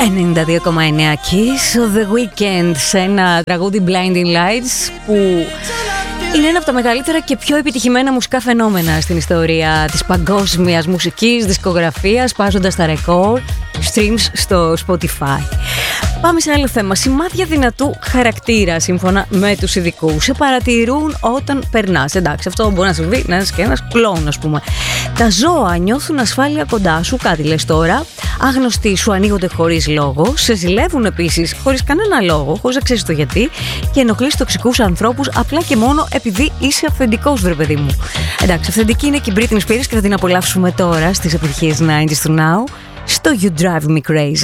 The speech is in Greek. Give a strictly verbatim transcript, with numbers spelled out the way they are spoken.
ενενήντα δύο κόμμα εννέα Kiss of the Weekend, σε ένα τραγούδι Blinding Lights που είναι ένα από τα μεγαλύτερα και πιο επιτυχημένα μουσικά φαινόμενα στην ιστορία της παγκόσμιας μουσικής δισκογραφίας, σπάζοντας τα ρεκόρ streams στο Spotify. Πάμε σε άλλο θέμα. Σημάδια δυνατού χαρακτήρα, σύμφωνα με τους ειδικούς, σε παρατηρούν όταν περνάς. Εντάξει, αυτό μπορεί να συμβεί, να είσαι και ένας κλόουν, ας πούμε. Τα ζώα νιώθουν ασφάλεια κοντά σου, κάτι λες τώρα. Άγνωστοι σου ανοίγονται χωρίς λόγο. Σε ζηλεύουν επίσης χωρίς κανένα λόγο, χωρίς να ξέρεις το γιατί. Και ενοχλείς τοξικούς ανθρώπους απλά και μόνο επειδή είσαι αυθεντικός, βρε παιδί μου. Εντάξει, αυθεντική είναι και η Britney Spears και θα την απολαύσουμε τώρα στις επιτυχίες ενενήντα του Now, στο You Drive Me Crazy.